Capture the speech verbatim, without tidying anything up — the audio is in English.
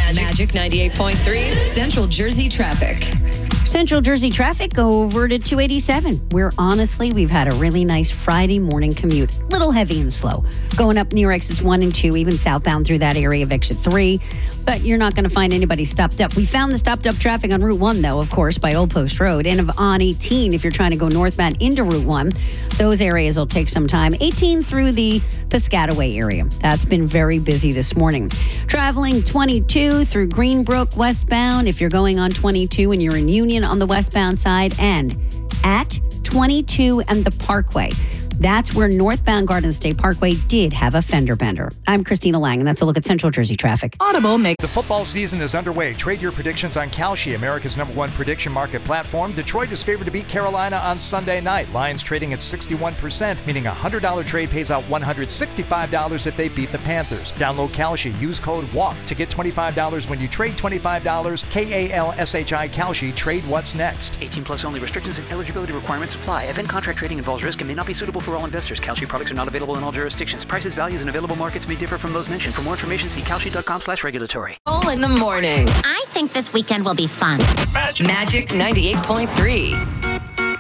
Magic ninety-eight point three Central Jersey traffic. Central Jersey traffic over to two eighty-seven, where honestly, we've had a really nice Friday morning commute. Little heavy and slow. Going up near exits one and two, even southbound through that area of exit three. But you're not going to find anybody stopped up. We found the stopped up traffic on Route one, though, of course, by Old Post Road. And on eighteen, if you're trying to go northbound into Route one, those areas will take some time. eighteen through the Piscataway area. That's been very busy this morning. Traveling twenty-two through Greenbrook westbound, if you're going on twenty-two and you're in Union on the westbound side, and at twenty-two and the Parkway. That's where northbound Garden State Parkway did have a fender bender. I'm Christina Lang, and that's a look at Central Jersey traffic. Audible make The football season is underway. Trade your predictions on Kalshi, America's number one prediction market platform. Detroit is favored to beat Carolina on Sunday night. Lions trading at sixty-one percent, meaning a one hundred dollars trade pays out one hundred sixty-five dollars if they beat the Panthers. Download Kalshi. Use code WALK to get twenty-five dollars when you trade twenty-five dollars. K A L S H I Kalshi. Trade what's next. eighteen plus only. Restrictions and eligibility requirements apply. Event contract trading involves risk and may not be suitable for all investors. Kalshi products are not available in all jurisdictions. Prices, values, and available markets may differ from those mentioned. For more information, see kalshi.com slash regulatory. All in the morning. I think this weekend will be fun. Magic ninety-eight point three.